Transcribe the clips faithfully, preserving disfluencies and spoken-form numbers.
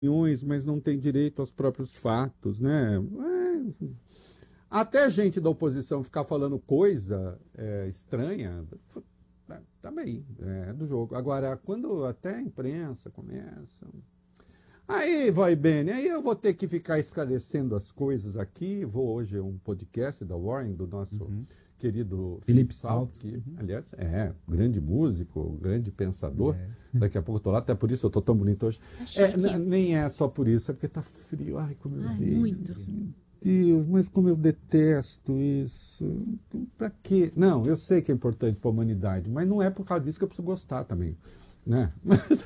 opiniões, mas não tem direito aos próprios fatos, né? É, até gente da oposição ficar falando coisa é, estranha, tá bem, é do jogo. Agora, quando até a imprensa começa... Aí, vai bem, aí eu vou ter que ficar esclarecendo as coisas aqui. Vou hoje um podcast da Warren, do nosso uhum. querido Felipe Salto, que, uhum. aliás, é grande músico, grande pensador. É. Daqui a pouco eu tô lá, até por isso eu tô tão bonito hoje. É, que... Nem é só por isso, é porque tá frio. Ai, como eu Ai, muito. Deus, mas como eu detesto isso. Pra quê? Não, eu sei que é importante para a humanidade, mas não é por causa disso que eu preciso gostar também, né? Mas...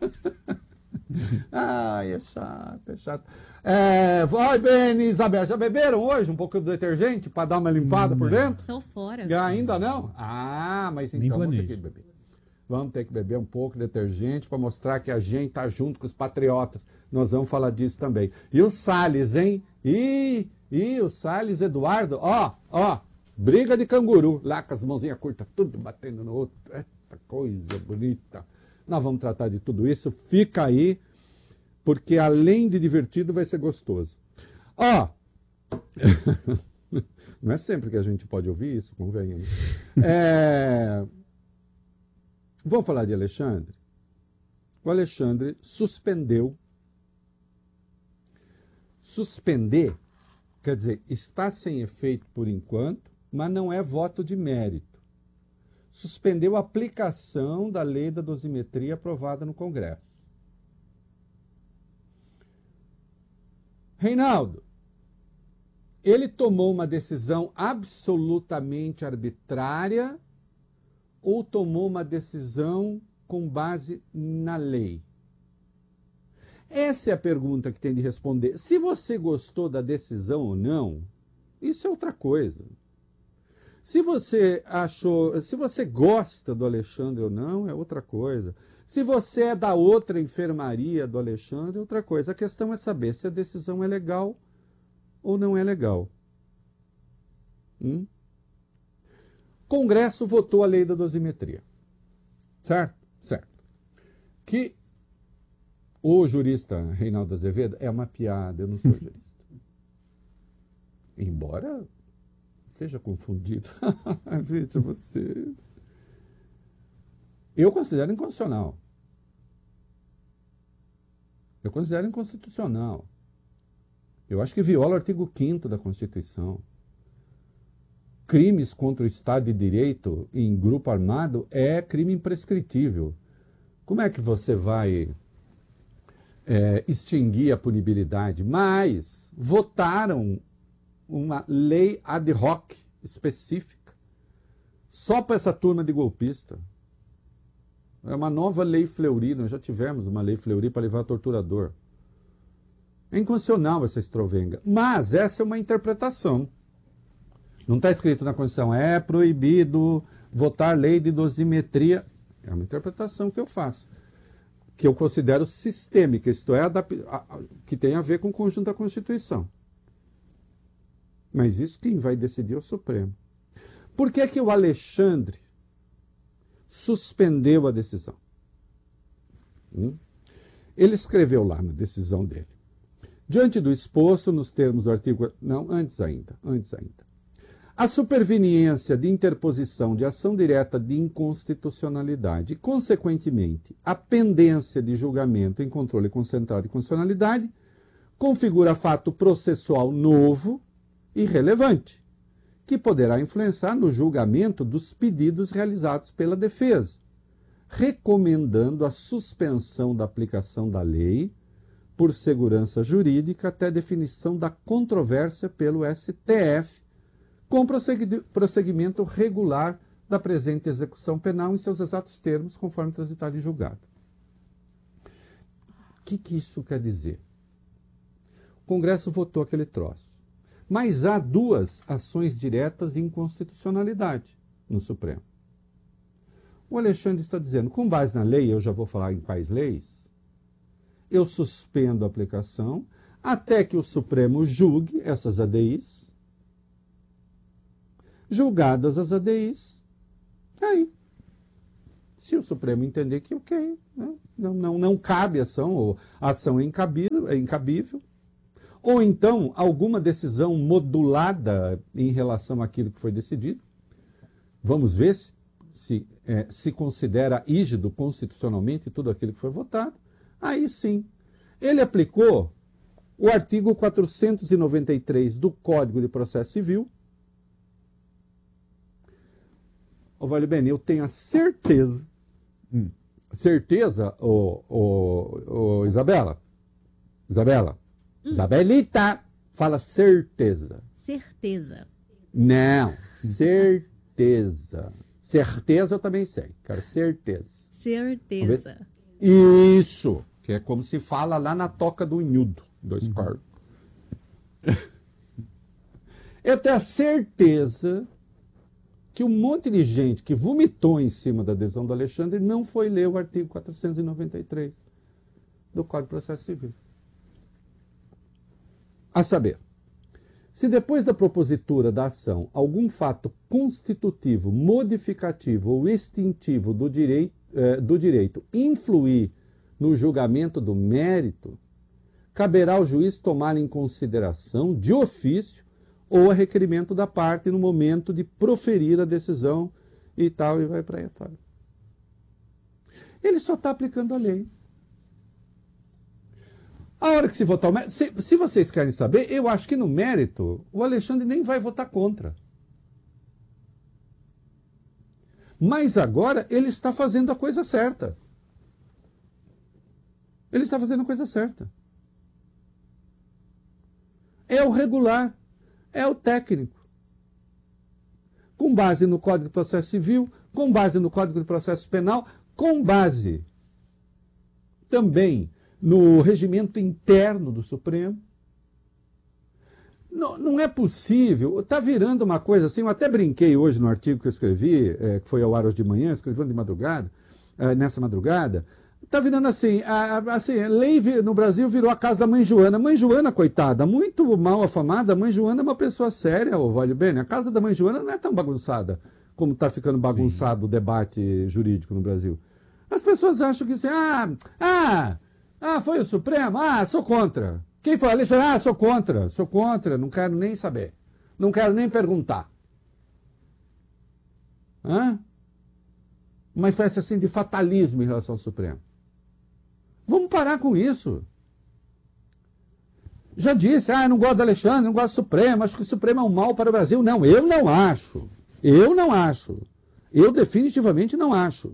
Ai, é chato, é chato. É, vai, Beni, Isabel, já beberam hoje um pouco de detergente para dar uma limpada hum, por dentro? Tô fora. E ainda não? Ah, mas então vamos ter que beber. Vamos ter que beber um pouco de detergente para mostrar que a gente tá junto com os patriotas. Nós vamos falar disso também. E o Salles, hein? E, e o Salles Eduardo, ó, ó, briga de canguru, lá com as mãozinhas curtas, tudo batendo no outro. Eita coisa bonita. Nós vamos tratar de tudo isso. Fica aí, porque além de divertido, vai ser gostoso. Ó, não é sempre que a gente pode ouvir isso, convenhamos. É... Vamos falar de Alexandre? O Alexandre suspendeu. Suspender, quer dizer, está sem efeito por enquanto, mas não é voto de mérito. Suspendeu a aplicação da lei da dosimetria aprovada no Congresso. Reinaldo, ele tomou uma decisão absolutamente arbitrária ou tomou uma decisão com base na lei? Essa é a pergunta que tem de responder. Se você gostou da decisão ou não, isso é outra coisa. Se você achou, se você gosta do Alexandre ou não, é outra coisa. Se você é da outra enfermaria do Alexandre, é outra coisa. A questão é saber se a decisão é legal ou não é legal. Hum? Congresso votou a lei da dosimetria. Certo? Certo. Que o jurista Reinaldo Azevedo é uma piada, eu não sou jurista. Embora seja confundido. Veja você. Eu considero inconstitucional. Eu considero inconstitucional. Eu acho que viola o artigo quinto da Constituição. Crimes contra o Estado de Direito em grupo armado é crime imprescritível. Como é que você vai é, extinguir a punibilidade? Mas votaram uma lei ad hoc específica só para essa turma de golpista. É uma nova lei Fleury. Nós já tivemos uma lei Fleury para levar torturador. É inconstitucional essa estrovenga. Mas essa é uma interpretação. Não está escrito na Constituição, é proibido votar lei de dosimetria. É uma interpretação que eu faço, que eu considero sistêmica, isto é, que tem a ver com o conjunto da Constituição. Mas isso quem vai decidir é o Supremo. Por que que o Alexandre suspendeu a decisão? Hum? Ele escreveu lá na decisão dele. Diante do exposto nos termos do artigo... Não, antes ainda, antes ainda. A superveniência de interposição de ação direta de inconstitucionalidade e, consequentemente, a pendência de julgamento em controle concentrado de constitucionalidade configura fato processual novo e relevante, que poderá influenciar no julgamento dos pedidos realizados pela defesa, recomendando a suspensão da aplicação da lei por segurança jurídica até definição da controvérsia pelo S T F, com prosseguimento regular da presente execução penal em seus exatos termos, conforme transitado em julgado. O que, que isso quer dizer? O Congresso votou aquele troço. Mas há duas ações diretas de inconstitucionalidade no Supremo. O Alexandre está dizendo, com base na lei, eu já vou falar em quais leis, eu suspendo a aplicação até que o Supremo julgue essas A D Is. Julgadas as A D Is, aí, Se o Supremo entender que ok, né? não, não, não cabe ação, ou a ação é incabível, é incabível, ou então alguma decisão modulada em relação àquilo que foi decidido, vamos ver se se, é, se considera rígido constitucionalmente tudo aquilo que foi votado, aí sim. Ele aplicou o artigo quatrocentos e noventa e três do Código de Processo Civil. Ô, Vale Bem, eu tenho a certeza, hum, certeza, ô, ô, ô, Isabela, Isabela, hum. Isabelita, fala certeza. Certeza. Não, certeza. Certeza eu também sei, cara, certeza. Certeza. Isso, que é como se fala lá na Toca do Unhudo, dois uhum. corpos. Eu tenho a certeza que um monte de gente que vomitou em cima da adesão do Alexandre não foi ler o artigo quatrocentos e noventa e três do Código de Processo Civil. A saber, se depois da propositura da ação algum fato constitutivo, modificativo ou extintivo do direito, eh, do direito influir no julgamento do mérito, caberá ao juiz tomar em consideração de ofício ou a requerimento da parte no momento de proferir a decisão e tal, e vai para aí fora. Ele só está aplicando a lei. A hora que se votar o mérito, se, se vocês querem saber, eu acho que no mérito o Alexandre nem vai votar contra. Mas agora ele está fazendo a coisa certa. Ele está fazendo a coisa certa. É o regular, é o técnico. Com base no Código de Processo Civil, com base no Código de Processo Penal, com base também no regimento interno do Supremo. Não, não é possível, está virando uma coisa assim, eu até brinquei hoje no artigo que eu escrevi, é, que foi ao ar hoje de manhã, escrevendo de madrugada, é, nessa madrugada, está virando assim, a, a, assim, a lei no Brasil virou a casa da mãe Joana. Mãe Joana, coitada, muito mal afamada, a mãe Joana é uma pessoa séria, ô Vale Bem, a casa da mãe Joana não é tão bagunçada como está ficando bagunçado Sim. o debate jurídico no Brasil. As pessoas acham que assim, ah, ah, ah, foi o Supremo? Ah, sou contra. Quem foi? Alexandre? Ah, sou contra. Sou contra, não quero nem saber. Não quero nem perguntar. Hã? Uma espécie assim de fatalismo em relação ao Supremo. Vamos parar com isso. Já disse, ah, não gosto do Alexandre, não gosto do Supremo, acho que o Supremo é um mal para o Brasil. Não, eu não acho. Eu não acho. Eu definitivamente não acho.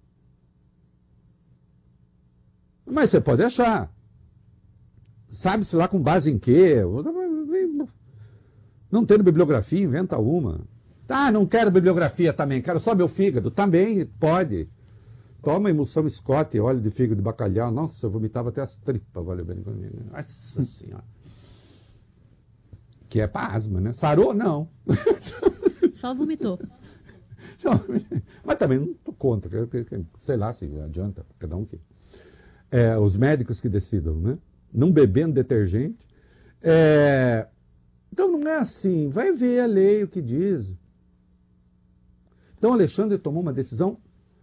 Mas você pode achar. Sabe-se lá com base em quê? Não tendo bibliografia, inventa uma. Ah, não quero bibliografia também, quero só meu fígado. Também pode. Toma emulsão Scott, óleo de fígado de bacalhau. Nossa, eu vomitava até as tripas, valeu bem comigo. Nossa senhora. Que é para asma, né? Sarou? Não. Só vomitou. Mas também não estou contra. Sei lá se adianta, cada um que... É, os médicos que decidam, né? Não bebendo detergente. É... Então não é assim. Vai ver a lei, o que diz. Então Alexandre tomou uma decisão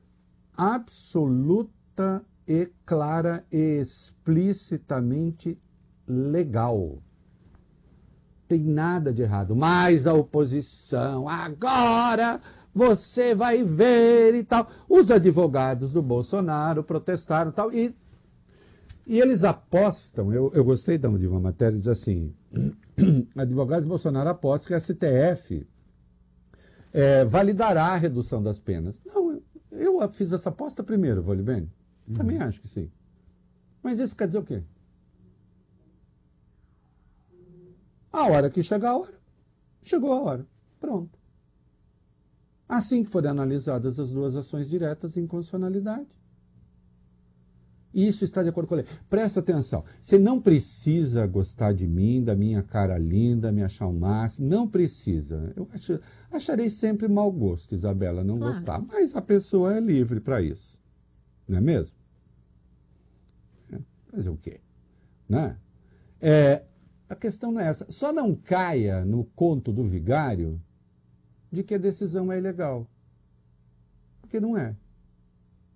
absoluta e clara e explicitamente legal. Tem nada de errado. Mas a oposição, agora você vai ver e tal. Os advogados do Bolsonaro protestaram e tal. E E eles apostam, eu, eu gostei de uma matéria, diz assim, advogados do Bolsonaro apostam que a S T F é, validará a redução das penas. Não, eu, eu fiz essa aposta primeiro, Vale Bem. Uhum. Também acho que sim. Mas isso quer dizer o quê? A hora que chegar a hora, chegou a hora. Pronto. Assim que forem analisadas as duas ações diretas de inconstitucionalidade. Isso está de acordo com a lei. Presta atenção. Você não precisa gostar de mim, da minha cara linda, me achar o máximo. Não precisa. Eu ach, acharei sempre mau gosto, Isabela, não claro. Gostar. Mas a pessoa é livre para isso. Não é mesmo? É, fazer o quê? Né? É, a questão não é essa. Só não caia no conto do vigário de que a decisão é ilegal. Porque não é.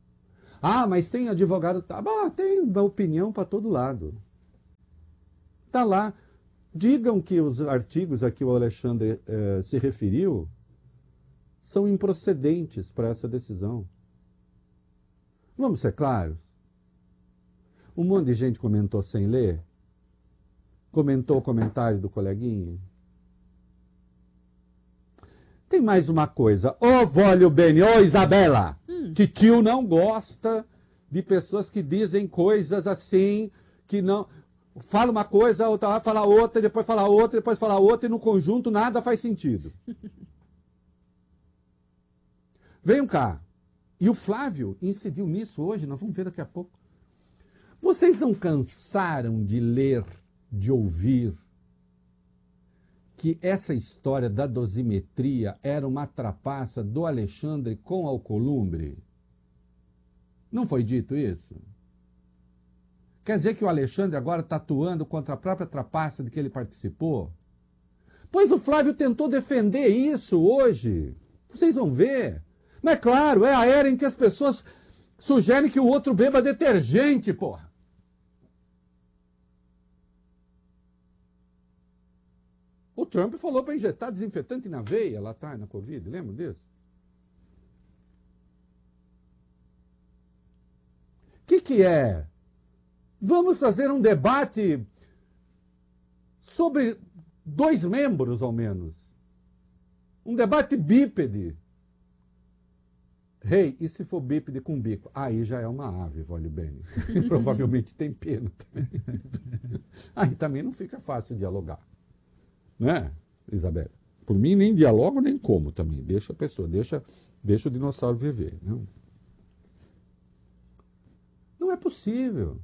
Ah, mas tem advogado... Tá, ah, tem uma opinião para todo lado. Está lá. Digam que os artigos a que o Alexandre eh, se referiu são improcedentes para essa decisão. Vamos ser claros. Um monte de gente comentou sem ler. Comentou o comentário do coleguinha. Tem mais uma coisa. Ô, Vólio Bene, ô, Isabela, hum. Titio não gosta de pessoas que dizem coisas assim, que não... Fala uma coisa, outra lá, fala outra, depois fala outra, depois fala outra, e no conjunto nada faz sentido. Venham cá. E o Flávio incidiu nisso hoje, nós vamos ver daqui a pouco. Vocês não cansaram de ler, de ouvir, que essa história da dosimetria era uma trapaça do Alexandre com Alcolumbre? Não foi dito isso? Quer dizer que o Alexandre agora está atuando contra a própria trapaça de que ele participou? Pois o Flávio tentou defender isso hoje. Vocês vão ver. Mas é claro, é a era em que as pessoas sugerem que o outro beba detergente, porra. O Trump falou para injetar desinfetante na veia lá atrás, na Covid, lembra disso? O que que é? Vamos fazer um debate sobre dois membros, ao menos. Um debate bípede. Rei, hey, e se for bípede com bico? Aí já é uma ave, vale bem. Provavelmente tem pena também. Aí também não fica fácil dialogar. Né, Isabela? Por mim, nem dialogo, nem como também. Deixa a pessoa, deixa, deixa o dinossauro viver. Não, não é possível.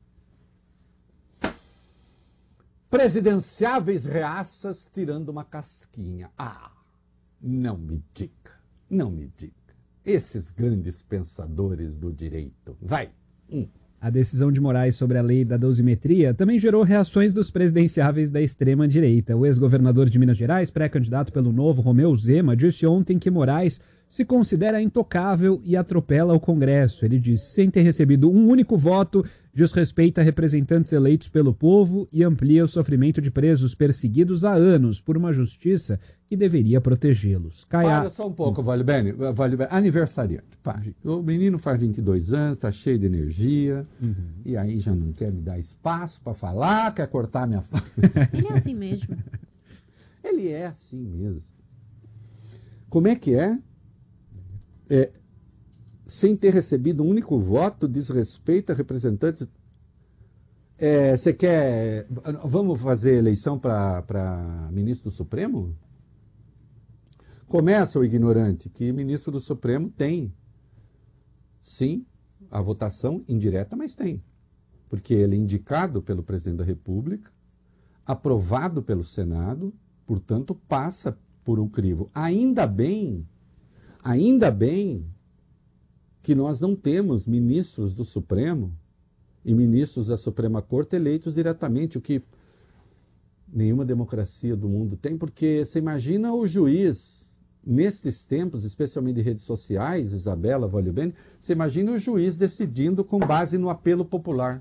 Presidenciáveis reaças tirando uma casquinha. Ah, não me diga, não me diga. Esses grandes pensadores do direito. Vai. Hum. A decisão de Moraes sobre a lei da dosimetria também gerou reações dos presidenciáveis da extrema-direita. O ex-governador de Minas Gerais, pré-candidato pelo Novo, Romeu Zema, disse ontem que Moraes se considera intocável e atropela o Congresso. Ele disse, sem ter recebido um único voto, desrespeita representantes eleitos pelo povo e amplia o sofrimento de presos perseguidos há anos por uma justiça que deveria protegê-los. Caia... Para só um pouco, Vale Bene. Vale Bene. Aniversariante. Pá, o menino faz vinte e dois anos, está cheio de energia, uhum. E aí já não quer me dar espaço para falar, quer cortar minha fala. Ele é assim mesmo. Ele é assim mesmo. Como é que é? É, sem ter recebido um único voto, desrespeita representantes. É, você quer... Vamos fazer eleição para ministro do Supremo? Começa o ignorante que ministro do Supremo tem, sim, a votação indireta, mas tem. Porque ele é indicado pelo presidente da República, aprovado pelo Senado, portanto, passa por um crivo. Ainda bem... Ainda bem que nós não temos ministros do Supremo e ministros da Suprema Corte eleitos diretamente, o que nenhuma democracia do mundo tem, porque você imagina o juiz, nesses tempos, especialmente de redes sociais, Isabela, Vale Bene, você imagina o juiz decidindo com base no apelo popular.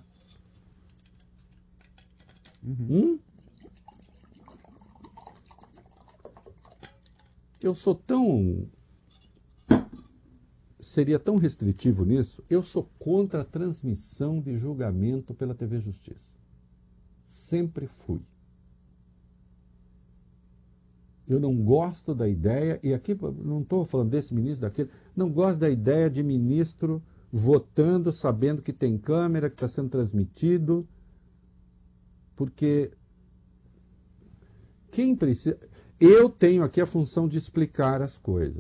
Uhum. Hum? Eu sou tão... Seria tão restritivo nisso, eu sou contra a transmissão de julgamento pela T V Justiça. Sempre fui. Eu não gosto da ideia, e aqui não estou falando desse ministro, daquele, não gosto da ideia de ministro votando, sabendo que tem câmera, que está sendo transmitido, porque quem precisa... Eu tenho aqui a função de explicar as coisas.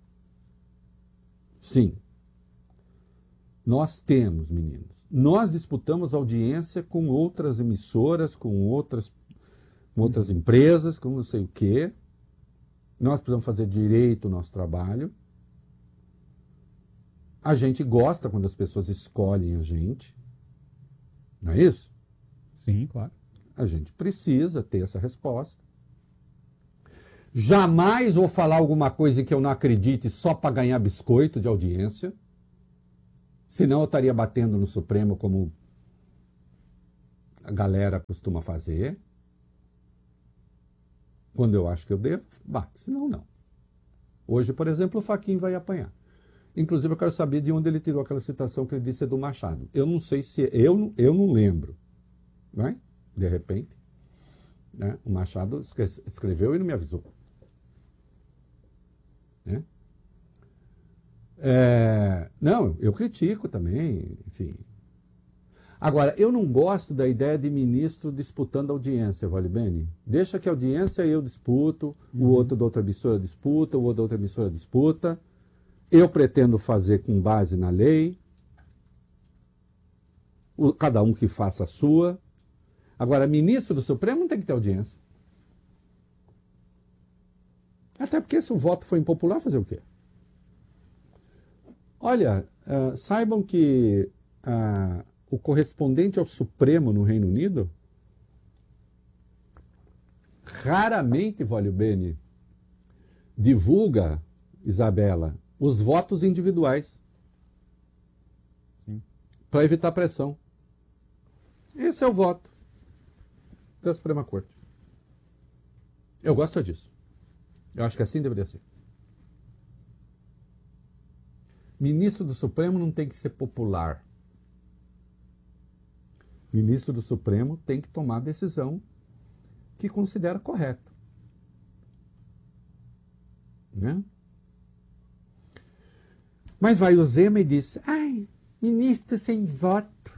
Sim, nós temos, meninos. Nós disputamos audiência com outras emissoras, com outras, com outras empresas, com não sei o quê. Nós precisamos fazer direito o nosso trabalho. A gente gosta quando as pessoas escolhem a gente. Não é isso? Sim, claro. A gente precisa ter essa resposta. Jamais vou falar alguma coisa que eu não acredite só para ganhar biscoito de audiência. Senão eu estaria batendo no Supremo como a galera costuma fazer. Quando eu acho que eu devo, bato. Senão, não. Hoje, por exemplo, o Fachin vai apanhar. Inclusive, eu quero saber de onde ele tirou aquela citação que ele disse do Machado. Eu não sei se... Eu, eu não lembro. Não é? De repente, né? O Machado escreveu e não me avisou. Né? É, não, eu critico também, enfim. Agora, eu não gosto da ideia de ministro disputando audiência, vale bem? Deixa que a audiência eu disputo, uhum. O outro da outra emissora disputa, o outro da outra emissora disputa. Eu pretendo fazer com base na lei, o, cada um que faça a sua. Agora, ministro do Supremo não tem que ter audiência. Até porque se o voto foi impopular, fazer o quê? Olha, uh, saibam que uh, o correspondente ao Supremo no Reino Unido raramente, vale o bene, divulga, Isabela, os votos individuais para evitar pressão. Esse é o voto da Suprema Corte. Eu gosto disso. Eu acho que assim deveria ser. Ministro do Supremo não tem que ser popular. Ministro do Supremo tem que tomar a decisão que considera correta. Né? Mas vai o Zema e diz, ai, ministro sem voto.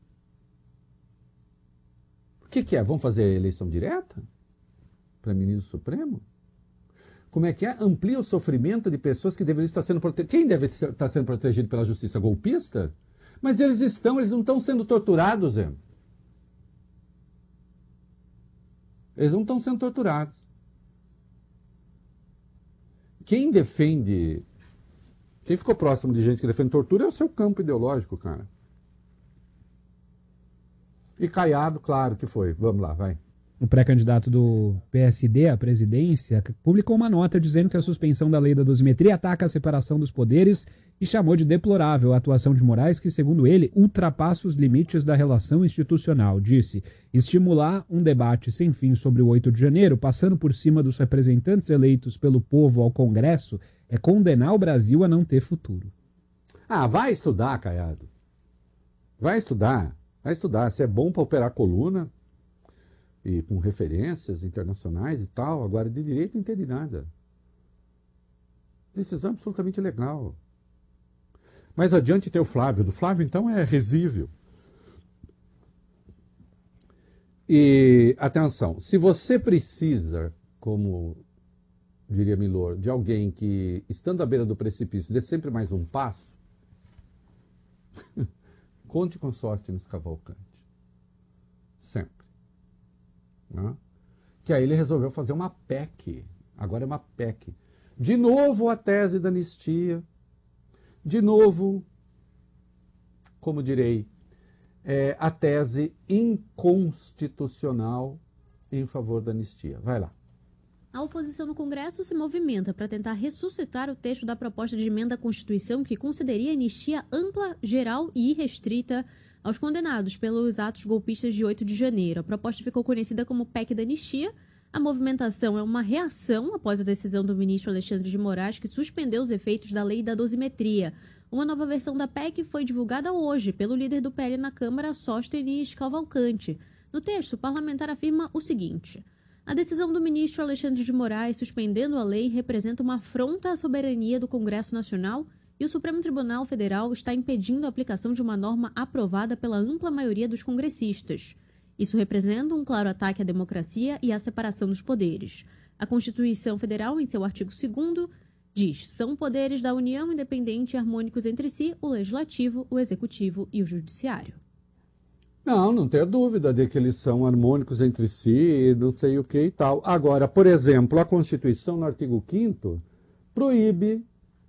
O que, que é? Vamos fazer a eleição direta? Para ministro do Supremo? Como é que é? Amplia o sofrimento de pessoas que deveriam estar sendo protegidas. Quem deve estar sendo protegido pela justiça? Golpista? Mas eles estão, eles não estão sendo torturados, Zé. Eles não estão sendo torturados. Quem defende, quem ficou próximo de gente que defende tortura é o seu campo ideológico, cara. E Caiado, claro que foi. Vamos lá, vai. O pré-candidato do P S D à presidência publicou uma nota dizendo que a suspensão da lei da dosimetria ataca a separação dos poderes e chamou de deplorável a atuação de Moraes, que, segundo ele, ultrapassa os limites da relação institucional. Disse estimular um debate sem fim sobre o oito de janeiro, passando por cima dos representantes eleitos pelo povo ao Congresso, é condenar o Brasil a não ter futuro. Ah, vai estudar, Caiado. Vai estudar. Vai estudar. Se é bom para operar coluna e com referências internacionais e tal, agora de direito não entende nada. Decisão absolutamente legal. Mais adiante tem o Flávio. Do Flávio, então, é risível. E, atenção, se você precisa, como diria Milor, de alguém que, estando à beira do precipício, dê sempre mais um passo, conte com Sóstenes Cavalcante. Sempre. Né? Que aí ele resolveu fazer uma P E C. Agora é uma P E C. De novo a tese da anistia. De novo, como direi, é, a tese inconstitucional em favor da anistia. Vai lá. A oposição no Congresso se movimenta para tentar ressuscitar o texto da proposta de emenda à Constituição que concederia anistia ampla, geral e irrestrita aos condenados pelos atos golpistas de oito de janeiro. A proposta ficou conhecida como P E C da anistia. A movimentação é uma reação após a decisão do ministro Alexandre de Moraes, que suspendeu os efeitos da lei da dosimetria. Uma nova versão da P E C foi divulgada hoje pelo líder do P L na Câmara, Sóstenes Cavalcante. No texto, o parlamentar afirma o seguinte: a decisão do ministro Alexandre de Moraes suspendendo a lei representa uma afronta à soberania do Congresso Nacional e o Supremo Tribunal Federal está impedindo a aplicação de uma norma aprovada pela ampla maioria dos congressistas. Isso representa um claro ataque à democracia e à separação dos poderes. A Constituição Federal, em seu artigo segundo, diz: são poderes da União independentes e harmônicos entre si, o Legislativo, o Executivo e o Judiciário. Não, não tenho dúvida de que eles são harmônicos entre si, não sei o que e tal. Agora, por exemplo, a Constituição, no artigo quinto, proíbe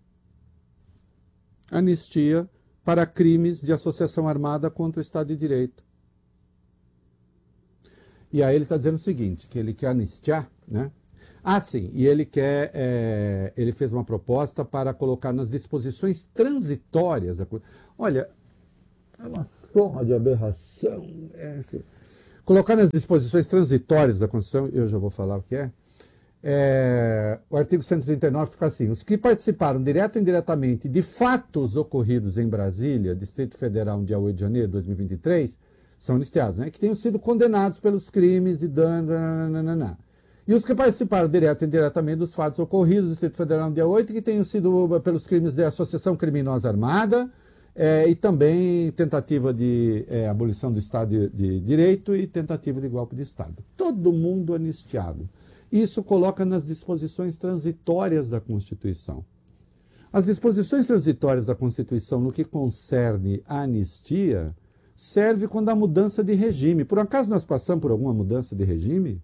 anistia para crimes de associação armada contra o Estado de Direito. E aí ele está dizendo o seguinte, que ele quer anistiar, né? Ah, sim, e ele quer, é, ele fez uma proposta para colocar nas disposições transitórias. Da, olha, é uma forma de aberração. É, assim, colocar nas disposições transitórias da Constituição, eu já vou falar o que é, é o artigo cento e trinta e nove fica assim: os que participaram direto ou indiretamente de fatos ocorridos em Brasília, Distrito Federal, no dia oito de janeiro de dois mil e vinte e três, são anistiados, né, que tenham sido condenados pelos crimes e dano. Nananana. E os que participaram direto e indiretamente dos fatos ocorridos no Distrito Federal no dia oito, que tenham sido pelos crimes de associação criminosa armada é, e também tentativa de é, abolição do Estado de, de Direito e tentativa de golpe de Estado. Todo mundo anistiado. Isso coloca nas disposições transitórias da Constituição. As disposições transitórias da Constituição no que concerne a anistia serve quando há mudança de regime. Por acaso nós passamos por alguma mudança de regime?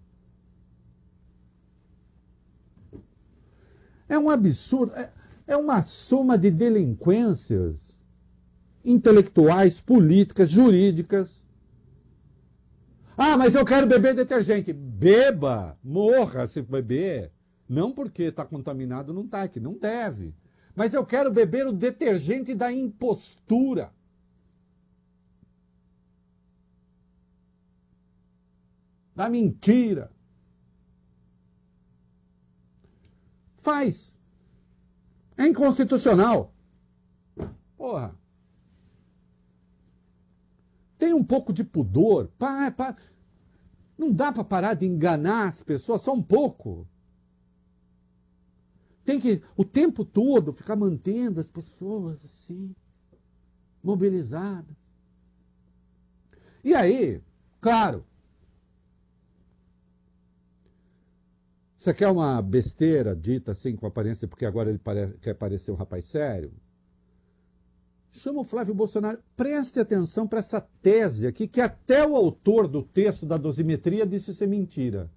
É um absurdo, é, é uma soma de delinquências intelectuais, políticas, jurídicas. Ah, mas eu quero beber detergente. Beba, morra se beber. Não porque está contaminado, não está, que não deve. Mas eu quero beber o detergente da impostura. Da mentira. Faz. É inconstitucional. Porra. Tem um pouco de pudor. Pá, pá. Não dá para parar de enganar as pessoas, só um pouco. Tem que, o tempo todo, ficar mantendo as pessoas assim, mobilizadas. E aí, claro, você quer uma besteira dita assim com aparência, porque agora ele parece, quer parecer um rapaz sério? Chama o Flávio Bolsonaro. Preste atenção para essa tese aqui, que até o autor do texto da dosimetria disse ser mentira.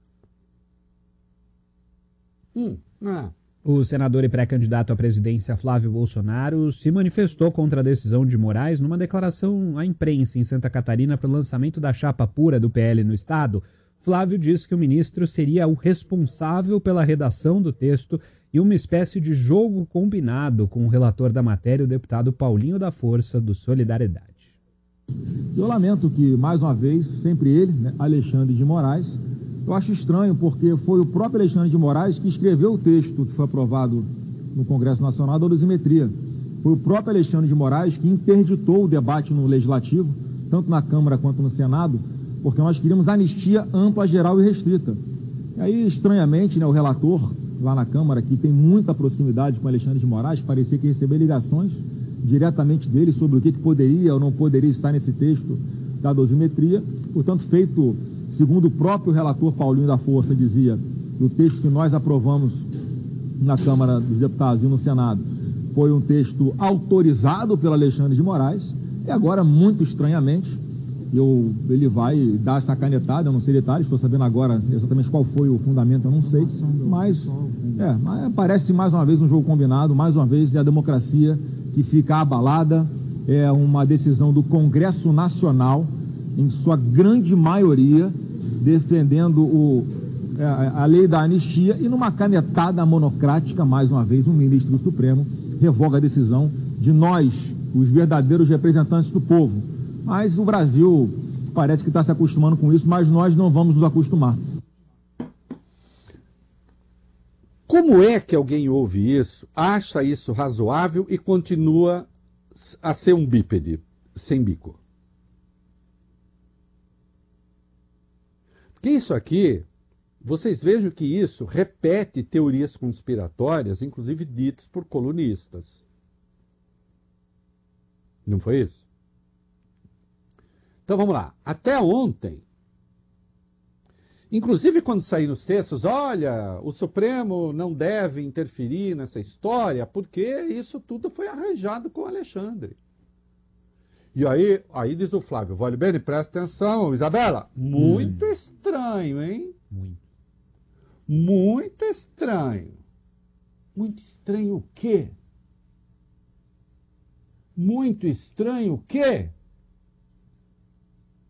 Hum, ah. O senador e pré-candidato à presidência Flávio Bolsonaro se manifestou contra a decisão de Moraes numa declaração à imprensa em Santa Catarina para o lançamento da chapa pura do P L no estado. Flávio disse que o ministro seria o responsável pela redação do texto e uma espécie de jogo combinado com o relator da matéria, o deputado Paulinho da Força, do Solidariedade. Eu lamento que, mais uma vez, sempre ele, né, Alexandre de Moraes, eu acho estranho porque foi o próprio Alexandre de Moraes que escreveu o texto que foi aprovado no Congresso Nacional da dosimetria. Foi o próprio Alexandre de Moraes que interditou o debate no Legislativo, tanto na Câmara quanto no Senado, porque nós queríamos anistia ampla, geral e restrita. E aí, estranhamente, né, o relator lá na Câmara, que tem muita proximidade com Alexandre de Moraes, parecia que recebeu ligações diretamente dele sobre o que, que poderia ou não poderia estar nesse texto da dosimetria. Portanto, feito, segundo o próprio relator Paulinho da Força dizia, o texto que nós aprovamos na Câmara dos Deputados e no Senado foi um texto autorizado pelo Alexandre de Moraes, e agora, muito estranhamente, Eu, ele vai dar essa canetada, eu não sei detalhes, estou sabendo agora exatamente qual foi o fundamento, eu não sei, mas, é, mas parece mais uma vez um jogo combinado, mais uma vez é a democracia que fica abalada, é uma decisão do Congresso Nacional, em sua grande maioria, defendendo o, a, a lei da anistia, e numa canetada monocrática, mais uma vez, um ministro do Supremo revoga a decisão de nós, os verdadeiros representantes do povo. Mas o Brasil parece que está se acostumando com isso, mas nós não vamos nos acostumar. Como é que alguém ouve isso, acha isso razoável e continua a ser um bípede, sem bico? Porque isso aqui, vocês vejam que isso repete teorias conspiratórias, inclusive ditas por colunistas. Não foi isso? Então vamos lá. Até ontem, inclusive quando saíram nos textos, olha, o Supremo não deve interferir nessa história, porque isso tudo foi arranjado com o Alexandre. E aí, aí diz o Flávio, vale bem, presta atenção, Isabela, muito hum. estranho, hein? Muito. Muito estranho. Muito estranho o quê? Muito estranho o quê?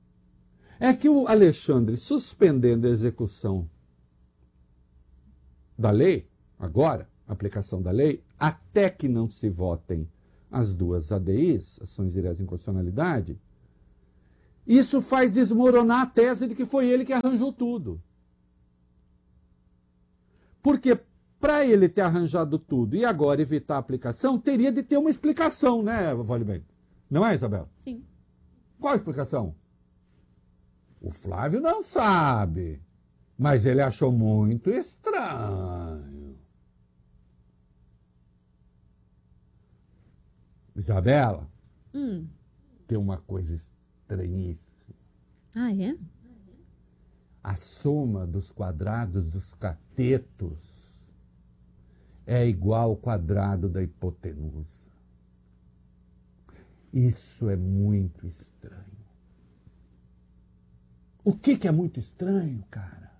É que o Alexandre, suspendendo a execução da lei, agora, aplicação da lei, até que não se votem as duas A D Is, ações diretas de inconstitucionalidade, isso faz desmoronar a tese de que foi ele que arranjou tudo. Porque para ele ter arranjado tudo e agora evitar a aplicação, teria de ter uma explicação, né, Vale Bem? Não é, Isabel? Sim. Qual a explicação? O Flávio não sabe, mas ele achou muito estranho. Isabela, Hum. tem uma coisa estranhíssima. Ah, é? A soma dos quadrados dos catetos é igual ao quadrado da hipotenusa. Isso é muito estranho. O que, que é muito estranho, cara?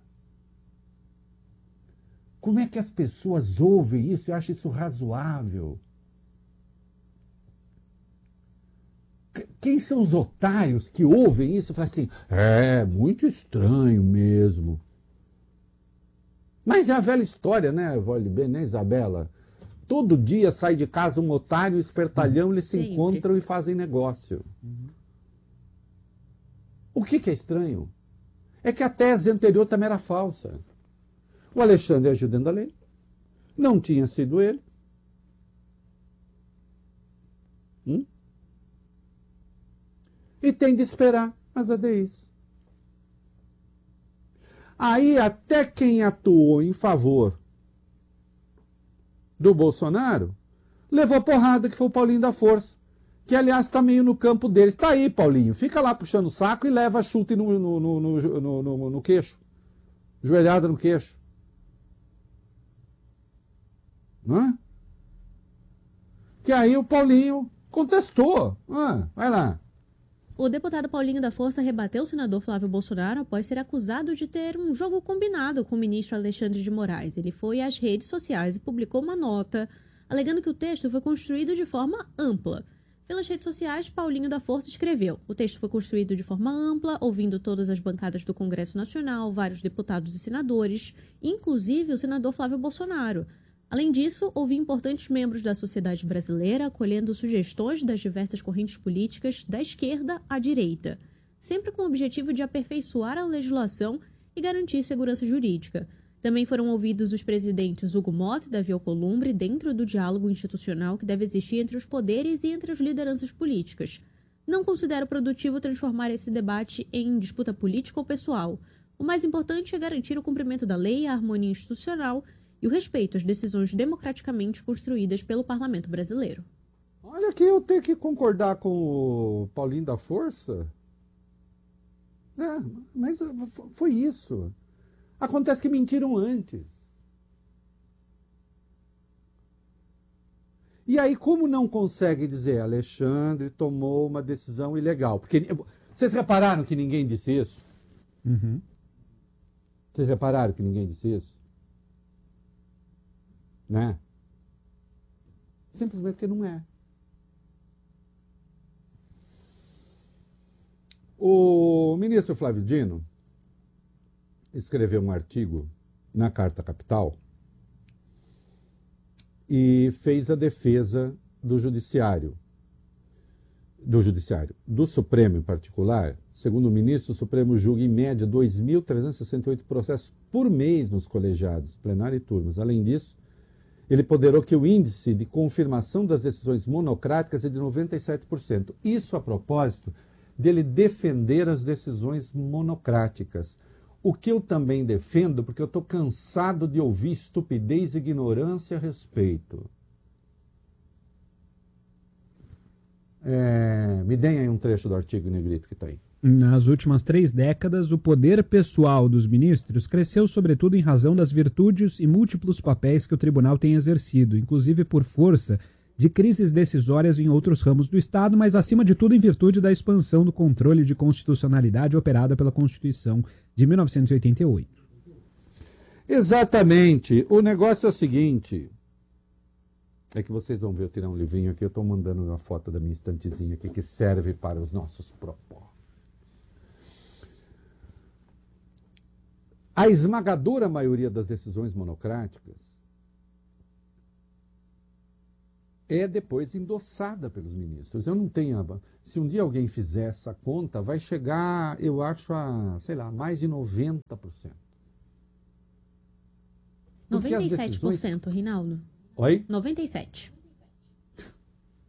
Como é que as pessoas ouvem isso e acham isso razoável? Quem são os otários que ouvem isso e falam assim, é, muito estranho mesmo. Mas é a velha história, né, Vale Bem, né, Isabela? Todo dia sai de casa um otário e um espertalhão, eles se Sempre. encontram e fazem negócio. Uhum. O que, que é estranho? É que a tese anterior também era falsa. O Alexandre agiu dentro da lei. Não tinha sido ele. Hum? E tem de esperar as A D Is. Aí até quem atuou em favor do Bolsonaro levou porrada, que foi o Paulinho da Força, que aliás está meio no campo deles. Está aí, Paulinho, fica lá puxando o saco e leva chute no, no, no, no, no, no, no queixo, joelhada no queixo. Não é? Que aí o Paulinho contestou. Ah, vai lá. O deputado Paulinho da Força rebateu o senador Flávio Bolsonaro após ser acusado de ter um jogo combinado com o ministro Alexandre de Moraes. Ele foi às redes sociais e publicou uma nota alegando que o texto foi construído de forma ampla. Pelas redes sociais, Paulinho da Força escreveu: o texto foi construído de forma ampla, ouvindo todas as bancadas do Congresso Nacional, vários deputados e senadores, inclusive o senador Flávio Bolsonaro. Além disso, ouvi importantes membros da sociedade brasileira acolhendo sugestões das diversas correntes políticas, da esquerda à direita, sempre com o objetivo de aperfeiçoar a legislação e garantir segurança jurídica. Também foram ouvidos os presidentes Hugo Motta e Davi Alcolumbre dentro do diálogo institucional que deve existir entre os poderes e entre as lideranças políticas. Não considero produtivo transformar esse debate em disputa política ou pessoal. O mais importante é garantir o cumprimento da lei, a harmonia institucional e o respeito às decisões democraticamente construídas pelo parlamento brasileiro. Olha que eu tenho que concordar com o Paulinho da Força. É, mas foi isso. Acontece que mentiram antes. E aí, como não consegue dizer, Alexandre tomou uma decisão ilegal? Porque vocês repararam que ninguém disse isso? Uhum. Vocês repararam que ninguém disse isso? Né? Simplesmente porque não é. O ministro Flávio Dino escreveu um artigo na Carta Capital e fez a defesa do judiciário, do judiciário, do Supremo em particular. Segundo o ministro, o Supremo julga em média dois mil trezentos e sessenta e oito processos por mês nos colegiados, plenário e turmas. Além disso, ele ponderou que o índice de confirmação das decisões monocráticas é de noventa e sete por cento. Isso a propósito dele defender as decisões monocráticas. O que eu também defendo, porque eu estou cansado de ouvir estupidez e ignorância a respeito. É, me deem aí um trecho do artigo, Negrito, que está aí. Nas últimas três décadas, o poder pessoal dos ministros cresceu sobretudo em razão das virtudes e múltiplos papéis que o tribunal tem exercido, inclusive por força de crises decisórias em outros ramos do Estado, mas acima de tudo em virtude da expansão do controle de constitucionalidade operada pela Constituição de mil novecentos e oitenta e oito. Exatamente. O negócio é o seguinte, é que vocês vão ver eu tirar um livrinho aqui, eu estou mandando uma foto da minha estantezinha aqui que serve para os nossos propósitos. a esmagadora maioria das decisões monocráticas é depois endossada pelos ministros. Eu não tenho... Se um dia alguém fizer essa conta, vai chegar, eu acho, a, sei lá, mais de noventa por cento. noventa e sete por cento, decisões... Rinaldo. Oi? noventa e sete por cento.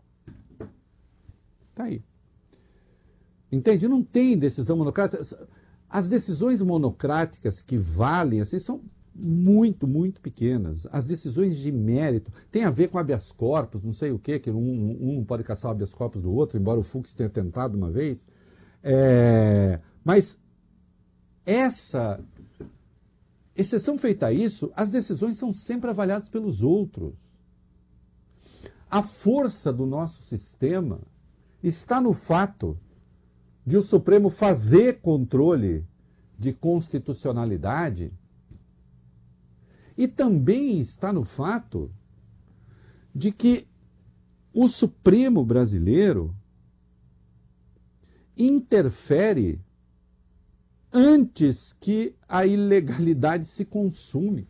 Tá aí. Entende? Não tem decisão monocrática. As decisões monocráticas que valem, assim, são muito, muito pequenas. As decisões de mérito tem a ver com habeas corpus, não sei o quê, que um, um pode caçar o habeas corpus do outro, embora o Fux tenha tentado uma vez. É, mas essa, exceção feita a isso, as decisões são sempre avaliadas pelos outros. A força do nosso sistema está no fato de o Supremo fazer controle de constitucionalidade e também está no fato de que o Supremo brasileiro interfere antes que a ilegalidade se consume.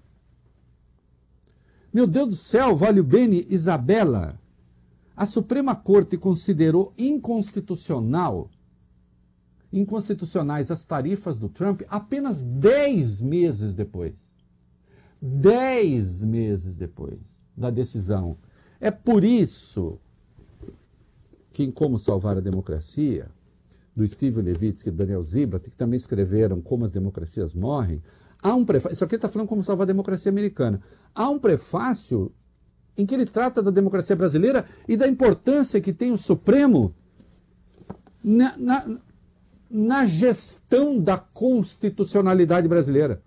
Meu Deus do céu, vale o bene, Isabela, a Suprema Corte considerou inconstitucional, inconstitucionais as tarifas do Trump apenas dez meses depois. Dez meses depois da decisão. É por isso que em Como Salvar a Democracia, do Steven Levitsky e do Daniel Ziblatt, que também escreveram Como as Democracias Morrem, há um prefácio, isso aqui está falando Como Salvar a Democracia Americana, há um prefácio em que ele trata da democracia brasileira e da importância que tem o Supremo na, na, na gestão da constitucionalidade brasileira.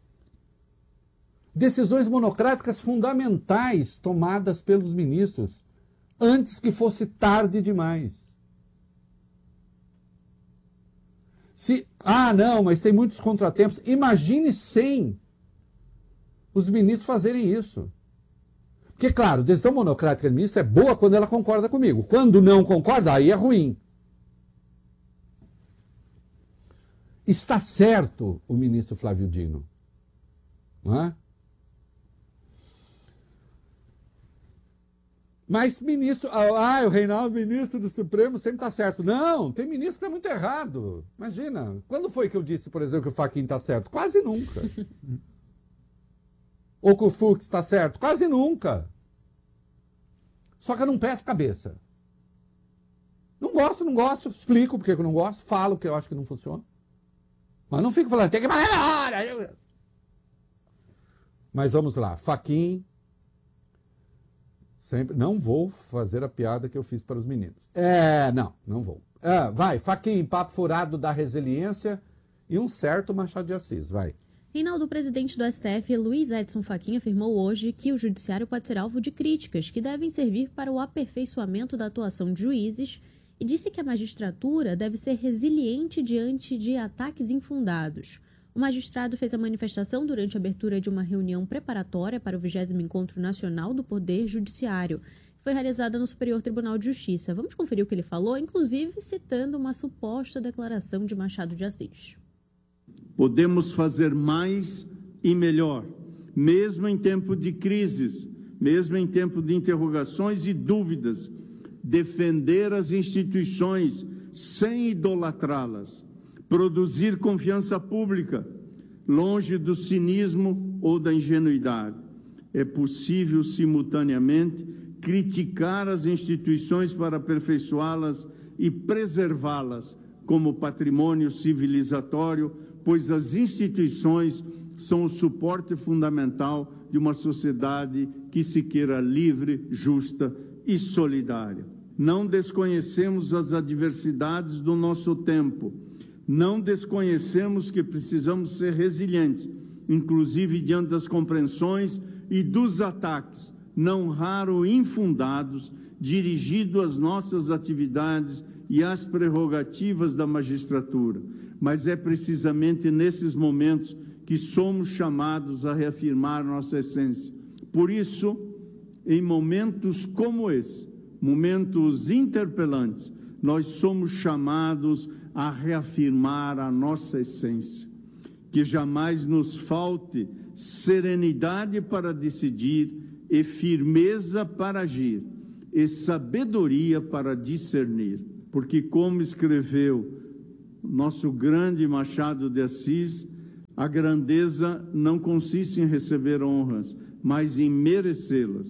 Decisões monocráticas fundamentais tomadas pelos ministros antes que fosse tarde demais. Se, ah, não, mas tem muitos contratempos. Imagine sem os ministros fazerem isso. Porque, claro, decisão monocrática do ministro é boa quando ela concorda comigo. Quando não concorda, aí é ruim. Está certo o ministro Flávio Dino. Não é? Mas ministro, ah, o Reinaldo, ministro do Supremo, sempre está certo. Não, tem ministro que está muito errado. Imagina, quando foi que eu disse, por exemplo, que o Fachin está certo? Quase nunca. Ou que o Fux está certo? Quase nunca. Só que eu não peço cabeça. Não gosto, não gosto, explico porque eu não gosto, falo porque eu acho que não funciona. Mas não fico falando, tem que valer na hora. Mas vamos lá, Fachin... Sempre, não vou fazer a piada que eu fiz para os meninos. É, não, não vou. É, vai, Fachin, papo furado da resiliência e um certo Machado de Assis, vai. Reinaldo, o presidente do S T F, Luiz Edson Fachin, afirmou hoje que o judiciário pode ser alvo de críticas que devem servir para o aperfeiçoamento da atuação de juízes e disse que a magistratura deve ser resiliente diante de ataques infundados. O magistrado fez a manifestação durante a abertura de uma reunião preparatória para o vigésimo Encontro Nacional do Poder Judiciário, que foi realizada no Superior Tribunal de Justiça. Vamos conferir o que ele falou, inclusive citando uma suposta declaração de Machado de Assis. Podemos fazer mais e melhor, mesmo em tempo de crises, mesmo em tempo de interrogações e dúvidas, defender as instituições sem idolatrá-las, produzir confiança pública, longe do cinismo ou da ingenuidade. É possível, simultaneamente, criticar as instituições para aperfeiçoá-las e preservá-las como patrimônio civilizatório, pois as instituições são o suporte fundamental de uma sociedade que se queira livre, justa e solidária. Não desconhecemos as adversidades do nosso tempo. Não desconhecemos que precisamos ser resilientes, inclusive diante das compreensões e dos ataques, não raro infundados, dirigidos às nossas atividades e às prerrogativas da magistratura. Mas é precisamente nesses momentos que somos chamados a reafirmar nossa essência. Por isso, em momentos como esse, momentos interpelantes, nós somos chamados a reafirmar a nossa essência, que jamais nos falte serenidade para decidir e firmeza para agir, e sabedoria para discernir. Porque, como escreveu nosso grande Machado de Assis, a grandeza não consiste em receber honras, mas em merecê-las.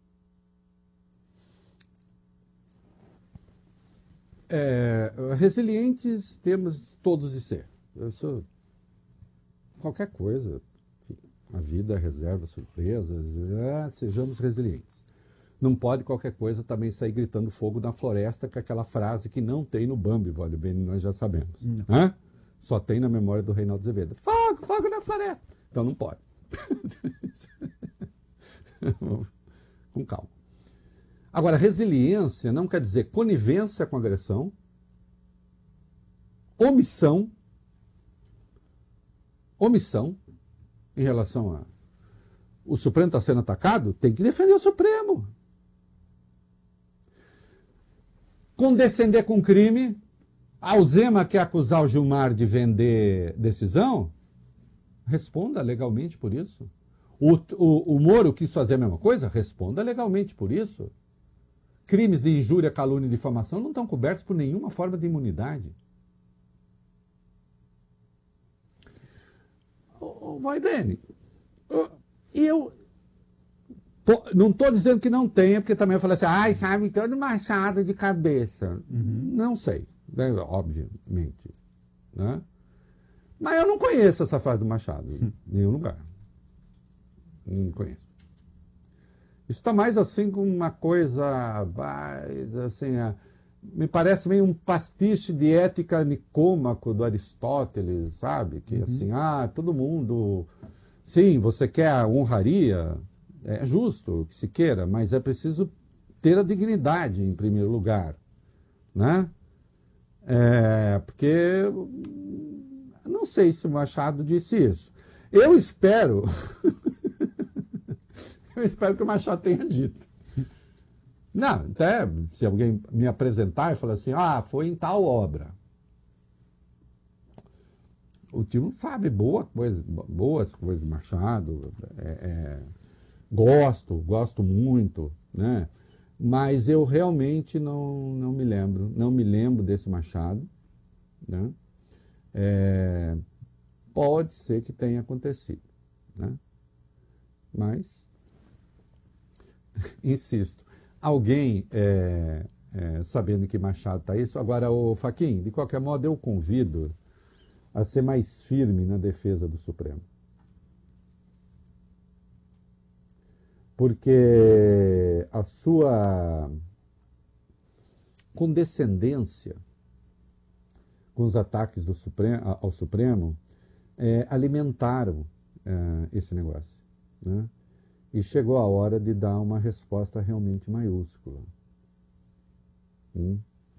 É, resilientes temos todos de ser. Eu sou qualquer coisa, enfim, a vida reserva surpresas, é, sejamos resilientes. Não pode qualquer coisa também sair gritando fogo na floresta, com aquela frase que não tem no Bambi, vale bem, nós já sabemos. Hã? Só tem na memória do Reinaldo Azevedo. Fogo, fogo na floresta. Então não pode. Com calma. Agora, resiliência não quer dizer conivência com agressão, omissão, omissão em relação a o Supremo está sendo atacado, tem que defender o Supremo. Condescender com crime. A Zema quer acusar o Gilmar de vender decisão? Responda legalmente por isso. O, o, o Moro quis fazer a mesma coisa? Responda legalmente por isso. Crimes de injúria, calúnia e difamação não estão cobertos por nenhuma forma de imunidade. Oh, vai bem. E eu tô, não estou dizendo que não tenha, porque também eu falei assim, ai, sabe, todo machado de cabeça. Uhum. Não sei, né, obviamente. Né? Mas eu não conheço essa fase do Machado, em nenhum lugar. Não conheço. Isso está mais assim com uma coisa, assim, me parece meio um pastiche de ética nicômaco do Aristóteles, sabe? Que uhum. assim, ah, todo mundo... Sim, você quer a honraria, é justo que se queira, mas é preciso ter a dignidade em primeiro lugar, né? É, porque não sei se o Machado disse isso. Eu espero, eu espero que o Machado tenha dito. Não, até se alguém me apresentar e falar assim, ah, foi em tal obra. O tio sabe boa coisa, boas coisas do Machado, é, é, gosto, gosto muito, né? Mas eu realmente não, não me lembro, não me lembro desse Machado, né? É, pode ser que tenha acontecido, né? Mas, insisto, alguém é, é, sabendo que Machado está isso, agora, o Fachin, de qualquer modo eu convido a ser mais firme na defesa do Supremo. Porque a sua condescendência com os ataques do Supremo, ao Supremo é, alimentaram é, esse negócio, né? E chegou a hora de dar uma resposta realmente maiúscula. Hum?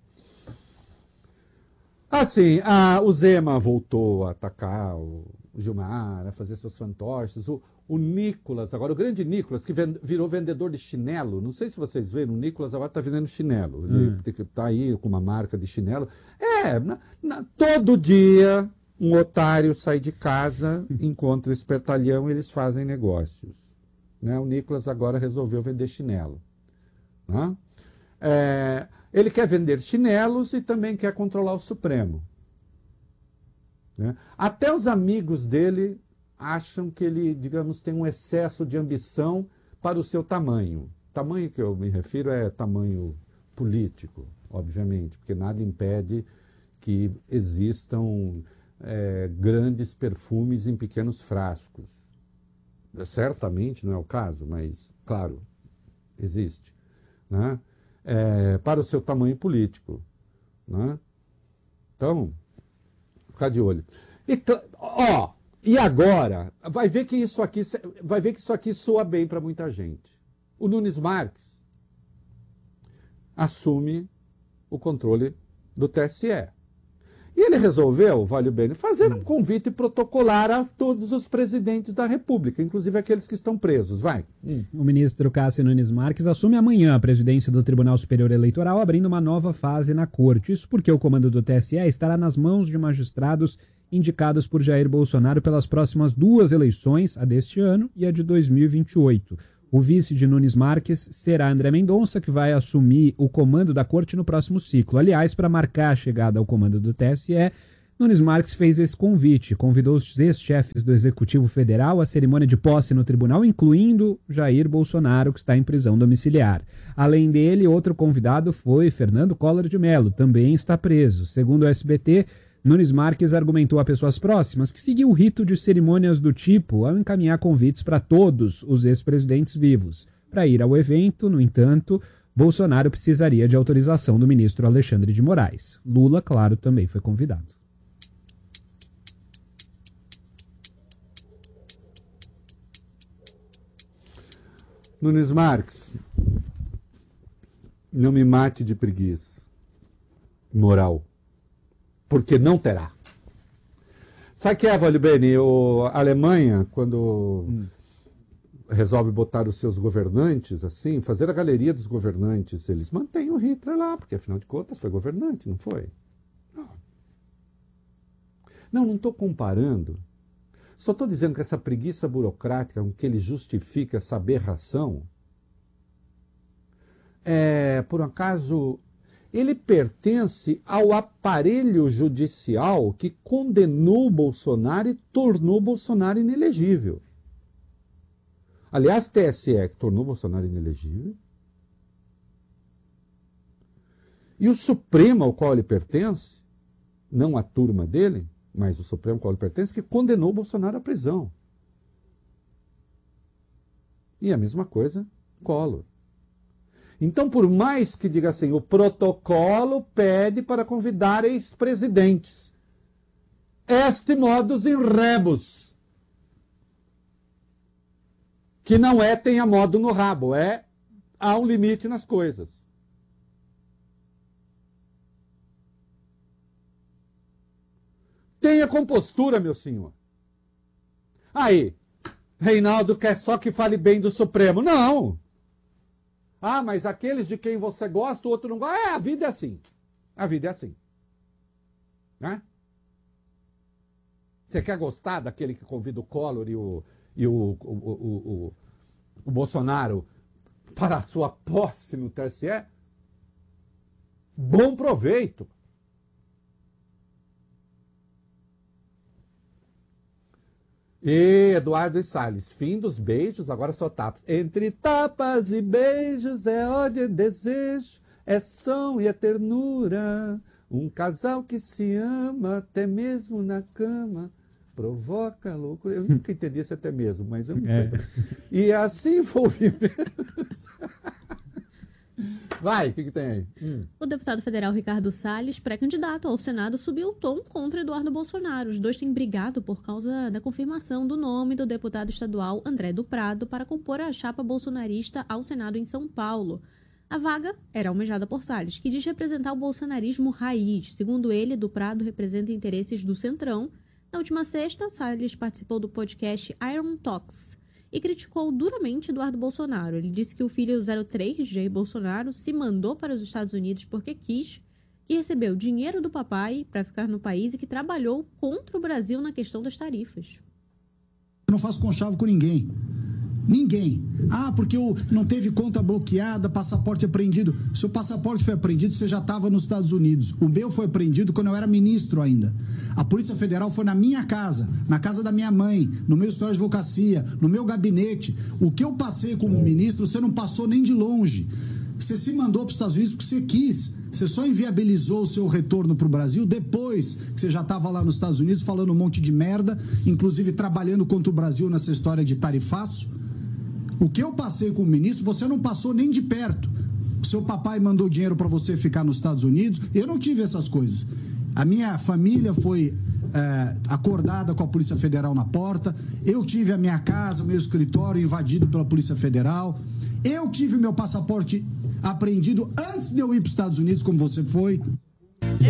Assim, a, o Zema voltou a atacar o, o Gilmar, a fazer seus fantoches. O, o Nicolas, agora o grande Nicolas, que vend, virou vendedor de chinelo. Não sei se vocês viram, o Nicolas agora está vendendo chinelo. Ele está hum. aí com uma marca de chinelo. É, na, na, todo dia um otário sai de casa, encontra o espertalhão e eles fazem negócios. Né? O Nicolas agora resolveu vender chinelo. Né? É... Ele quer vender chinelos e também quer controlar o Supremo. Né? Até os amigos dele acham que ele, digamos, tem um excesso de ambição para o seu tamanho. Tamanho que eu me refiro é tamanho político, obviamente, porque nada impede que existam é, grandes perfumes em pequenos frascos. Certamente não é o caso, mas, claro, existe. Né? É, para o seu tamanho político. Né? Então, ficar de olho. E, ó, e agora, vai ver que isso aqui, vai ver que isso aqui soa bem para muita gente. O Nunes Marques assume o controle do T S E. E ele resolveu, vale o bem, fazer um convite protocolar a todos os presidentes da República, inclusive aqueles que estão presos. Vai. Hum. O ministro Cássio Nunes Marques assume amanhã a presidência do Tribunal Superior Eleitoral, abrindo uma nova fase na corte. Isso porque o comando do T S E estará nas mãos de magistrados indicados por Jair Bolsonaro pelas próximas duas eleições, a deste ano e a de dois mil e vinte e oito. O vice de Nunes Marques será André Mendonça, que vai assumir o comando da corte no próximo ciclo. Aliás, para marcar a chegada ao comando do T S E, Nunes Marques fez esse convite, convidou os ex-chefes do Executivo Federal à cerimônia de posse no tribunal, incluindo Jair Bolsonaro, que está em prisão domiciliar. Além dele, outro convidado foi Fernando Collor de Mello, também está preso. Segundo o S B T, Nunes Marques argumentou a pessoas próximas que seguiu o rito de cerimônias do tipo ao encaminhar convites para todos os ex-presidentes vivos. Para ir ao evento, no entanto, Bolsonaro precisaria de autorização do ministro Alexandre de Moraes. Lula, claro, também foi convidado. Nunes Marques, não me mate de preguiça moral, porque não terá. Sabe o que é, Vale Bene? A Alemanha, quando hum. resolve botar os seus governantes, assim, fazer a galeria dos governantes, eles mantêm o Hitler lá, porque afinal de contas foi governante, não foi? Não, não estou comparando. Só estou dizendo que essa preguiça burocrática com que ele justifica essa aberração, é, por um acaso, ele pertence ao aparelho judicial que condenou Bolsonaro e tornou Bolsonaro inelegível. Aliás, T S E que tornou Bolsonaro inelegível. E o Supremo ao qual ele pertence, não a turma dele, mas o Supremo ao qual ele pertence, que condenou Bolsonaro à prisão. E a mesma coisa, Collor. Então, por mais que diga assim, o protocolo pede para convidar ex-presidentes. Este modus in rebus. Que não é tenha modo no rabo, é há um limite nas coisas. Tenha compostura, meu senhor. Aí, Reinaldo quer só que fale bem do Supremo. Não! Ah, mas aqueles de quem você gosta, o outro não gosta. É, a vida é assim. A vida é assim. Né? Você quer gostar daquele que convida o Collor e o, e o, o, o, o, o Bolsonaro para a sua posse no T S E? Bom proveito. E Eduardo e Salles, fim dos beijos, agora só tapas. Entre tapas e beijos é ódio e desejo, é som e é ternura. Um casal que se ama até mesmo na cama provoca loucura. Eu nunca entendi esse até mesmo, mas eu não sei. É. E assim envolvimentos. Vai, o que, que tem aí? Hum. O deputado federal Ricardo Salles, pré-candidato ao Senado, subiu o tom contra Eduardo Bolsonaro. Os dois têm brigado por causa da confirmação do nome do deputado estadual André do Prado para compor a chapa bolsonarista ao Senado em São Paulo. A vaga era almejada por Salles, que diz representar o bolsonarismo raiz. Segundo ele, do Prado representa interesses do Centrão. Na última sexta, Salles participou do podcast Iron Talks e criticou duramente Eduardo Bolsonaro. Ele disse que o filho zero três, Jair Bolsonaro, se mandou para os Estados Unidos porque quis, que recebeu dinheiro do papai para ficar no país e que trabalhou contra o Brasil na questão das tarifas. Eu não faço conchavo com ninguém. Ninguém. Ah, porque eu não teve conta bloqueada, passaporte apreendido. Seu passaporte foi apreendido, você já estava nos Estados Unidos. O meu foi apreendido quando eu era ministro ainda. A Polícia Federal foi na minha casa, na casa da minha mãe, no meu escritório de advocacia, no meu gabinete. O que eu passei como ministro, você não passou nem de longe. Você se mandou para os Estados Unidos porque você quis. Você só inviabilizou o seu retorno para o Brasil depois que você já estava lá nos Estados Unidos falando um monte de merda, inclusive trabalhando contra o Brasil nessa história de tarifaço. O que eu passei com o ministro, você não passou nem de perto. O seu papai mandou dinheiro para você ficar nos Estados Unidos. Eu não tive essas coisas. A minha família foi é, acordada com a Polícia Federal na porta. Eu tive a minha casa, o meu escritório invadido pela Polícia Federal. Eu tive o meu passaporte apreendido antes de eu ir para os Estados Unidos, como você foi.